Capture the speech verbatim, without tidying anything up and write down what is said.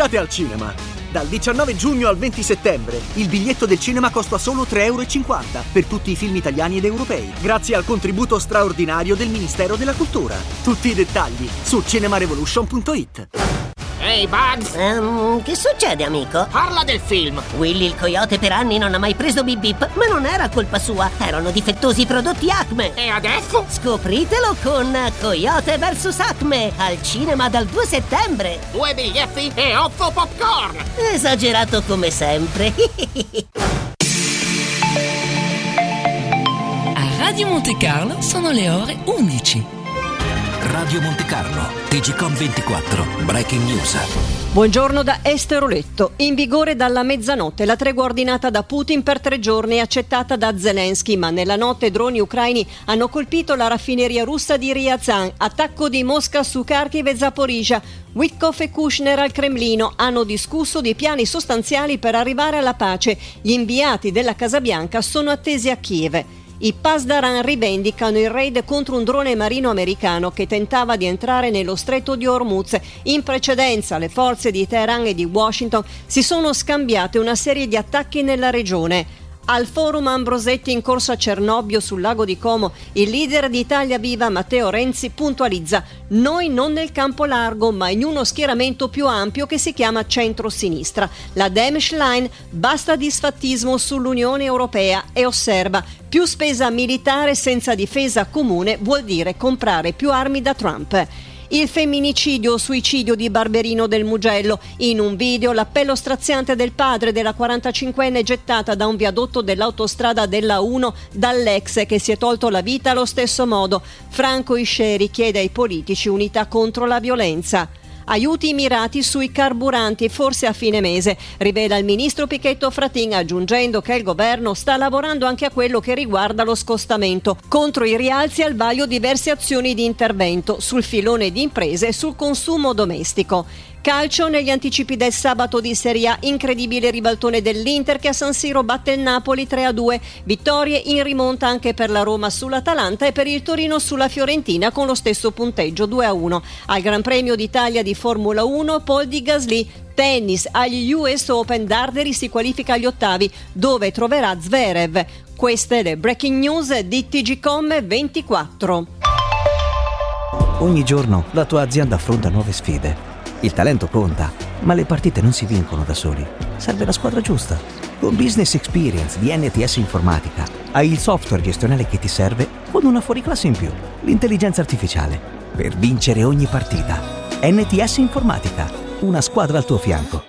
Andate al cinema! Dal diciannove giugno al venti settembre il biglietto del cinema costa solo tre euro e cinquanta per tutti i film italiani ed europei, grazie al contributo straordinario del Ministero della Cultura. Tutti i dettagli su cinemarevolution punto it. Ehi, hey Bugs! Um, che succede, amico? Parla del film! Willy il coyote per anni non ha mai preso Bip Bip, ma non era colpa sua, erano difettosi i prodotti Acme. E adesso? Scopritelo con Coyote versus Acme, al cinema dal due settembre. Due biglietti e otto popcorn! Esagerato come sempre. A Radio Monte Carlo sono le ore undici. Radio Monte Carlo, T G Com ventiquattro, Breaking News. Buongiorno da Esteroletto. In vigore dalla mezzanotte la tregua ordinata da Putin per tre giorni accettata da Zelensky, ma nella notte droni ucraini hanno colpito la raffineria russa di Ryazan, attacco di Mosca su Kharkiv e Zaporizhzhia. Witkoff e Kushner al Cremlino hanno discusso di piani sostanziali per arrivare alla pace. Gli inviati della Casa Bianca sono attesi a Kiev. I Pasdaran rivendicano il raid contro un drone marino americano che tentava di entrare nello stretto di Hormuz. In precedenza le forze di Teheran e di Washington si sono scambiate una serie di attacchi nella regione. Al forum Ambrosetti in corso a Cernobbio sul lago di Como, il leader di Italia Viva Matteo Renzi puntualizza: noi non nel campo largo ma in uno schieramento più ampio che si chiama centro-sinistra. La Demschlein basta disfattismo sull'Unione Europea e osserva: più spesa militare senza difesa comune vuol dire comprare più armi da Trump. Il femminicidio o suicidio di Barberino del Mugello. In un video l'appello straziante del padre della quarantacinquenne gettata da un viadotto dell'autostrada della uno dall'ex che si è tolto la vita allo stesso modo. Franco Isceri chiede ai politici unità contro la violenza. Aiuti mirati sui carburanti, forse a fine mese, rivela il ministro Pichetto Fratin, aggiungendo che il governo sta lavorando anche a quello che riguarda lo scostamento. Contro i rialzi al vaglio diverse azioni di intervento sul filone di imprese e sul consumo domestico. Calcio negli anticipi del sabato di Serie A, incredibile ribaltone dell'Inter che a San Siro batte il Napoli tre a due, vittorie in rimonta anche per la Roma sull'Atalanta e per il Torino sulla Fiorentina con lo stesso punteggio due a uno. Al Gran Premio d'Italia di Formula uno, Paul di Gasly. Tennis, agli U S Open Darderi si qualifica agli ottavi dove troverà Zverev. Queste le breaking news di T G Com ventiquattro. Ogni giorno la tua azienda affronta nuove sfide. Il talento conta, ma le partite non si vincono da soli. Serve la squadra giusta. Con Business Experience di N T S Informatica hai il software gestionale che ti serve con una fuoriclasse in più, l'intelligenza artificiale, per vincere ogni partita. N T S Informatica, una squadra al tuo fianco.